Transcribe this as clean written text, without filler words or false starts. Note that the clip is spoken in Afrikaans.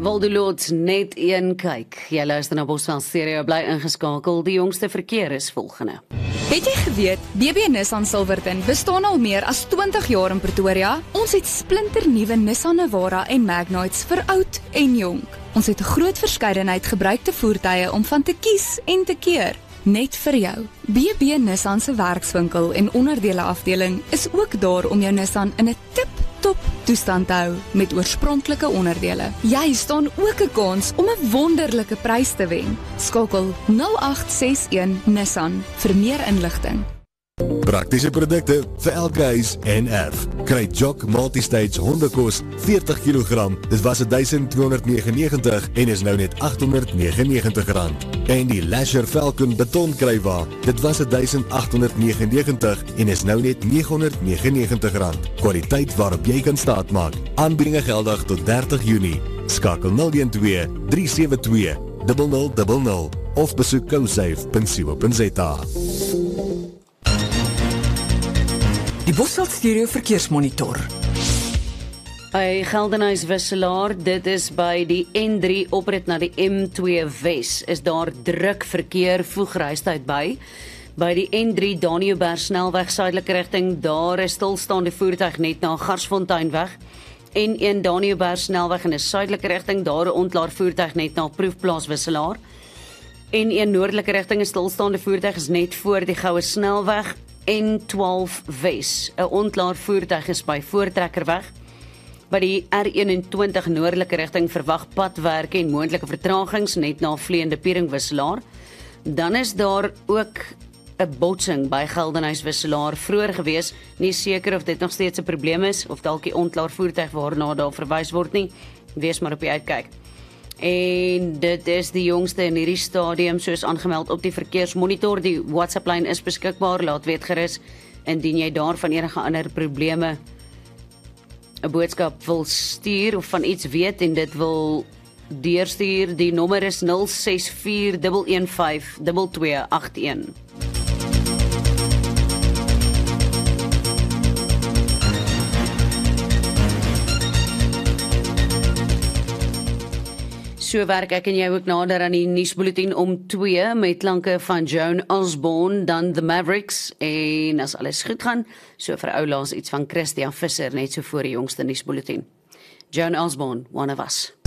Waldeloot, net een kyk. Jy luister na Bosveld Stereo, bly ingeskakel. Die jongste verkeer is volgende. Het jy geweet, BB Nissan Silverton bestaan al meer as 20 jaar in Pretoria? Ons het splinternuwe Nissan Navara en Magnites vir oud en jonk. Ons het 'n groot verskeidenheid gebruikte voertuie om van te kies en te keer. Net vir jou. BB Nissan se werkswinkel en onderdele afdeling is ook daar om jou Nissan in 'n tip-top toestand te hou met oorspronklike onderdele. Jy staan ook 'n kans om 'n wonderlike prys te wen. Skakel 0861 Nissan vir meer inligting. Praktiese produkte vir elke huis en erf. Kry Jock Multistage hondekos 40 kg. Dit was R1299 en is nou net R899. En die Lasher Falcon beton krywa. Dit was R1899 en is nou net R999. Kwaliteit waarop jy kan staatmaak. Aanbiedinge geldig tot 30 Junie. Skakel 012 372 0000 of besoek cosafe.co.za. Die Bosveld Stereo verkeersmonitor. By Geldenhuys Wisselaar, dit is by die N3 oprit na die M2 Wes, is daar druk verkeer, voeg reistyd by. By die N3 Daniëlberg snelweg suidelike rigting, daar is stilstaande voertuig net na Garsfonteinweg. N1 Daniëlberg snelweg in 'n suidelike rigting, daar 'n ontlaar voertuig net na Proefplaas Wisselaar. N1 noordelike rigting, 'n stilstaande voertuig is net voor die Goue snelweg. N12 Wes, 'n ontlaar voertuig is by Voortrekkerweg. By die R21 noordelike rigting verwag padwerke en moontlike vertragings net na Vleende Piering Wisselaar. Dan is daar ook 'n botsing by Geldenhuys Wisselaar vroeër gewees, nie seker of dit nog steeds 'n probleem is of dalk die ontlaar voertuig waarna daar verwys word nie. Wees maar op die uitkyk. En dit is die jongste in hierdie stadium, soos aangemeld op die verkeersmonitor. Die WhatsApp-lyn is beskikbaar, laat weet gerus indien jy daarvan enige ander probleme 'n boodskap wil stuur of van iets weet en dit wil deurstuur. Die nommer is 0641152281. So werk ek en jy ook nader aan die nuusbulletin om 2 met klanke van Joan Osborne, dan The Mavericks, en as alles goed gaan, so vir oulaas iets van Christian Visser, net so voor die jongste nuusbulletin. Joan Osborne, One of Us.